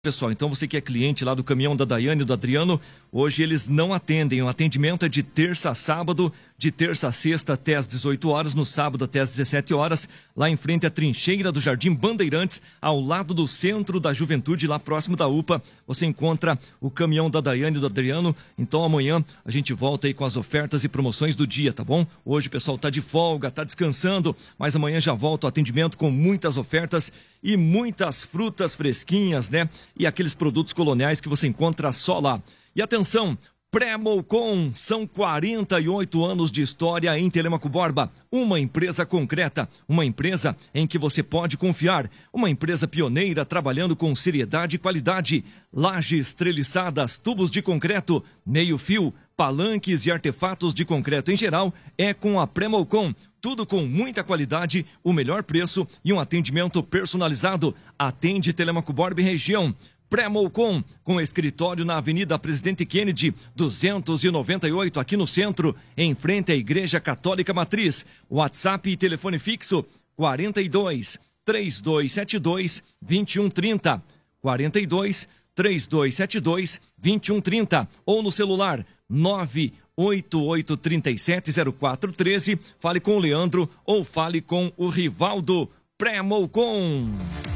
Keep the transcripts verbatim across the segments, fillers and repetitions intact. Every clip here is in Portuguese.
Pessoal, então você que é cliente lá do caminhão da Daiane e do Adriano, hoje eles não atendem. O atendimento é de terça a sábado, de terça a sexta até às dezoito horas, no sábado até às dezessete horas, lá em frente à trincheira do Jardim Bandeirantes, ao lado do Centro da Juventude, lá próximo da U P A. Você encontra o caminhão da Daiane e do Adriano. Então amanhã a gente volta aí com as ofertas e promoções do dia, tá bom? Hoje o pessoal tá de folga, tá descansando, mas amanhã já volta o atendimento com muitas ofertas e muitas frutas fresquinhas, né? E aqueles produtos coloniais que você encontra só lá. E atenção, Pré-Molcom, são quarenta e oito anos de história em Telêmaco Borba. Uma empresa concreta, uma empresa em que você pode confiar. Uma empresa pioneira trabalhando com seriedade e qualidade. Lajes treliçadas, tubos de concreto, meio-fio, palanques e artefatos de concreto em geral é com a Pré-Molcom. Tudo com muita qualidade, o melhor preço e um atendimento personalizado. Atende Telêmaco Borba e região. Pré-Molcom, com escritório na Avenida Presidente Kennedy, duzentos e noventa e oito, aqui no centro, em frente à Igreja Católica Matriz. WhatsApp e telefone fixo quarenta e dois, trinta e dois setenta e dois, vinte e um trinta. quarenta e dois, trinta e dois setenta e dois, vinte e um trinta. Ou no celular nove oito oito três sete zero quatro um três. Fale com o Leandro ou fale com o Rivaldo. Pré-Molcom.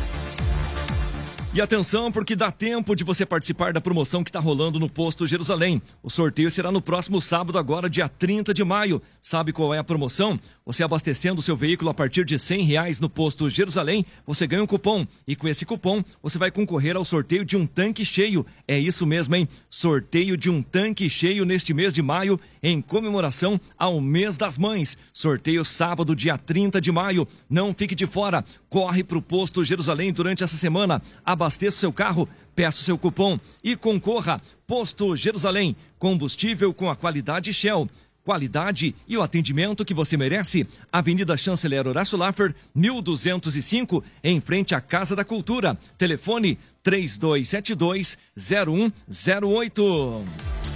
E atenção, porque dá tempo de você participar da promoção que está rolando no Posto Jerusalém. O sorteio será no próximo sábado, agora dia trinta de maio. Sabe qual é a promoção? Você abastecendo o seu veículo a partir de cem reais no Posto Jerusalém, você ganha um cupom. E com esse cupom, você vai concorrer ao sorteio de um tanque cheio. É isso mesmo, hein? Sorteio de um tanque cheio neste mês de maio, em comemoração ao Mês das Mães. Sorteio sábado, dia trinta de maio. Não fique de fora. Corre para o Posto Jerusalém durante essa semana. Abasteça o seu carro, peça o seu cupom e concorra. Posto Jerusalém, combustível com a qualidade Shell. Qualidade e o atendimento que você merece. Avenida Chanceler Horácio Laffer, mil duzentos e cinco, em frente à Casa da Cultura. Telefone três dois sete dois, zero um zero oito.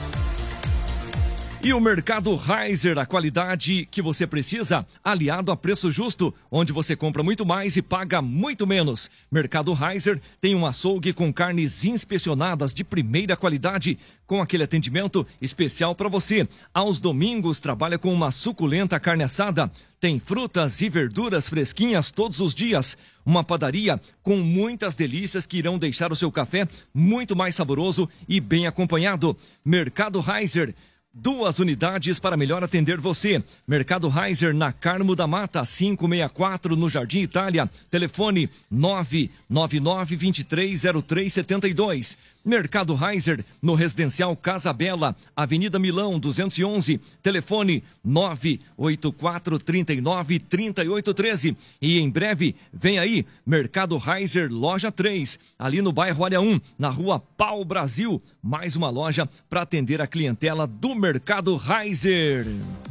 E o Mercado Reiser, a qualidade que você precisa, aliado a preço justo, onde você compra muito mais e paga muito menos. Mercado Reiser tem um açougue com carnes inspecionadas de primeira qualidade, com aquele atendimento especial para você. Aos domingos trabalha com uma suculenta carne assada. Tem frutas e verduras fresquinhas todos os dias. Uma padaria com muitas delícias que irão deixar o seu café muito mais saboroso e bem acompanhado. Mercado Reiser. Duas unidades para melhor atender você. Mercado Reiser na Carmo da Mata, quinhentos e sessenta e quatro, no Jardim Itália. Telefone nove nove nove, dois três zero três sete dois. Mercado Reiser no Residencial Casa Bela, Avenida Milão duzentos e onze. Telefone nove oito quatro, trinta e nove, trinta e oito treze. E em breve vem aí Mercado Reiser Loja três, ali no bairro Área um, na Rua Pau Brasil. Mais uma loja para atender a clientela do Mercado Reiser.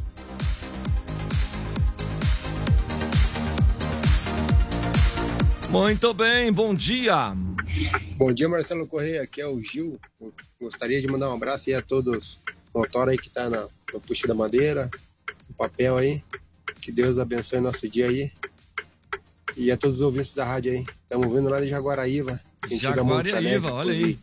Muito bem, bom dia. Bom dia, Marcelo Correia, aqui é o Gil. Eu gostaria de mandar um abraço aí a todos os motores aí que tá na, no puxo da madeira, no papel aí. Que Deus abençoe nosso dia aí. E a todos os ouvintes da rádio aí. Estamos vindo lá de Jaguaraíva. Jaguaraíva, olha aí.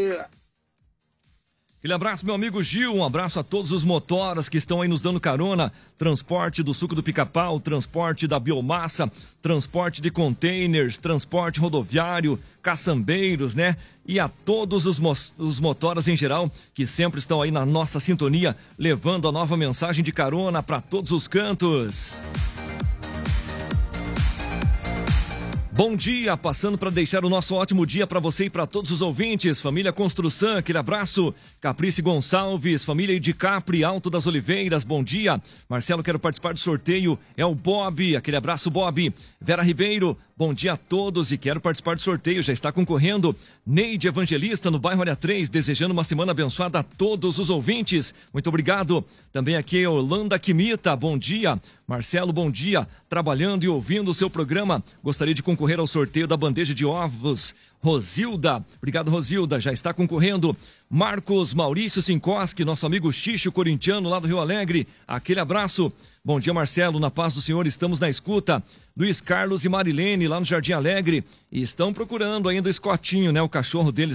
Aquele abraço, meu amigo Gil, um abraço a todos os motoras que estão aí nos dando carona, transporte do suco do pica-pau, transporte da biomassa, transporte de containers, transporte rodoviário, caçambeiros, né? E a todos os, mo os motoras em geral que sempre estão aí na nossa sintonia, levando a nova mensagem de carona para todos os cantos. Bom dia, passando para deixar o nosso ótimo dia para você e para todos os ouvintes. Família Construção, aquele abraço. Caprice Gonçalves, família de Capri, Alto das Oliveiras, bom dia. Marcelo, quero participar do sorteio. É o Bob, aquele abraço, Bob. Vera Ribeiro, bom dia a todos e quero participar do sorteio, já está concorrendo. Neide Evangelista, no bairro Área três, desejando uma semana abençoada a todos os ouvintes. Muito obrigado. Também aqui Holanda Quimita, bom dia. Marcelo, bom dia. Trabalhando e ouvindo o seu programa, gostaria de concorrer ao sorteio da bandeja de ovos, Rosilda. Obrigado, Rosilda. Já está concorrendo. Marcos Maurício Sinkoski, nosso amigo Xixo corintiano lá do Rio Alegre. Aquele abraço. Bom dia, Marcelo. Na paz do Senhor, estamos na escuta. Luiz Carlos e Marilene lá no Jardim Alegre. E estão procurando ainda o Escotinho, né? O cachorro deles